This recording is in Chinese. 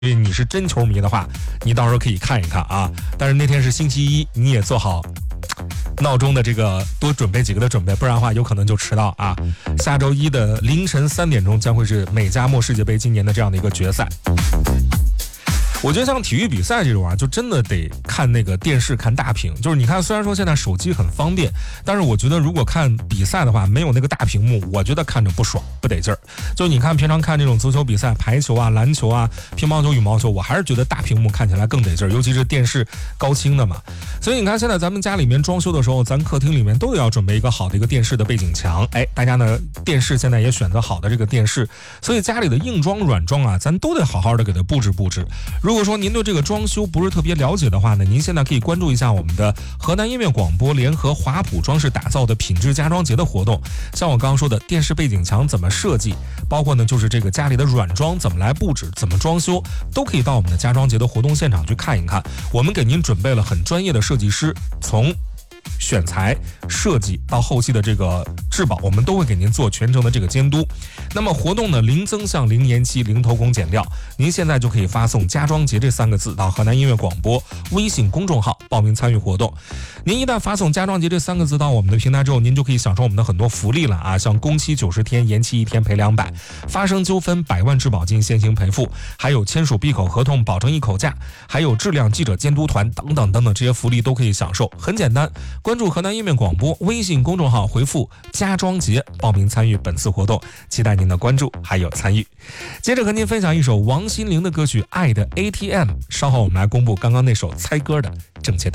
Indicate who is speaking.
Speaker 1: 你是真球迷的话，你到时候可以看一看啊。但是那天是星期一，你也做好闹钟的这个多准备几个的准备，不然的话有可能就迟到啊。下周一的凌晨3点钟将会是美加墨世界杯今年的这样的一个决赛。我觉得像体育比赛这种啊，就真的得看那个电视，看大屏。就是你看，虽然说现在手机很方便，但是我觉得如果看比赛的话，没有那个大屏幕，我觉得看着不爽，不得劲儿。就你看平常看这种足球比赛、排球啊、篮球啊、乒乓球、羽毛球，我还是觉得大屏幕看起来更得劲儿，尤其是电视高清的嘛。所以你看现在咱们家里面装修的时候，咱客厅里面都得要准备一个好的一个电视的背景墙。大家呢电视现在也选择好的这个电视，所以家里的硬装软装啊，咱都得好好的给它布置布置。如果说您对这个装修不是特别了解的话呢，您现在可以关注一下我们的河南音乐广播联合华普装饰打造的品质家装节的活动。像我刚刚说的电视背景墙怎么设计，包括呢就是这个家里的软装怎么来布置，怎么装修，都可以到我们的家装节的活动现场去看一看。我们给您准备了很专业的设计师，从选材设计到后期的这个质保，我们都会给您做全程的这个监督。那么活动呢，零增项、零延期、零偷工减料，您现在就可以发送家装节这3个字到河南音乐广播微信公众号报名参与活动。您一旦发送家装节这3个字到我们的平台之后，您就可以享受我们的很多福利了啊，像工期90天，延期1天赔200，发生纠纷100万质保金现行赔付，还有签署闭口合同保证一口价，还有质量记者监督团等等等等，这些福利都可以享受。很简单，关注河南音乐广播微信公众号，回复家装节报名参与本次活动，期待您的关注还有参与。接着和您分享一首王心凌的歌曲《爱的 ATM》，稍后我们来公布刚刚那首猜歌的正确答案。